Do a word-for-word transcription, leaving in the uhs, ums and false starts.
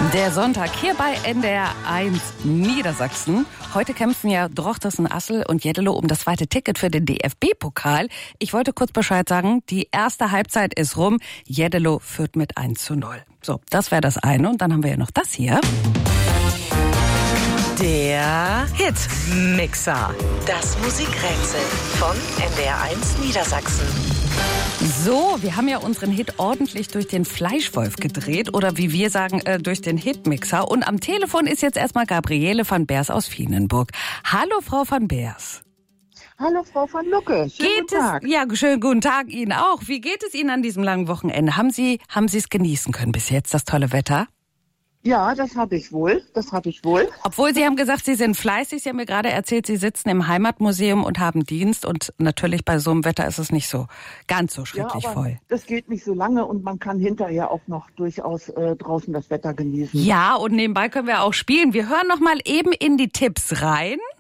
Der Sonntag hier bei N D R eins Niedersachsen. Heute kämpfen ja Drochtersen, Assel und Jeddelo um das zweite Ticket für den D F B-Pokal. Ich wollte kurz Bescheid sagen, die erste Halbzeit ist rum. Jeddelo führt mit eins zu null. So, das wäre das eine. Und dann haben wir ja noch das hier. Der Hitmixer. Das Musikrätsel von N D R eins Niedersachsen. So, wir haben ja unseren Hit ordentlich durch den Fleischwolf gedreht oder wie wir sagen, äh, durch den Hitmixer. Und am Telefon ist jetzt erstmal Gabriele van Beers aus Vienenburg. Hallo, Frau van Beers. Hallo, Frau van Lucke. Schönen geht guten Tag. Es, ja, schönen guten Tag Ihnen auch. Wie geht es Ihnen an diesem langen Wochenende? Haben Sie, haben Sie es genießen können bis jetzt, das tolle Wetter? Ja, das habe ich wohl. Das habe ich wohl. Obwohl Sie haben gesagt, Sie sind fleißig. Sie haben mir gerade erzählt, Sie sitzen im Heimatmuseum und haben Dienst. Und natürlich bei so einem Wetter ist es nicht so ganz so schrecklich ja, aber voll. Das geht nicht so lange und man kann hinterher auch noch durchaus äh, draußen das Wetter genießen. Ja, und nebenbei können wir auch spielen. Wir hören noch mal eben in die Tipps rein.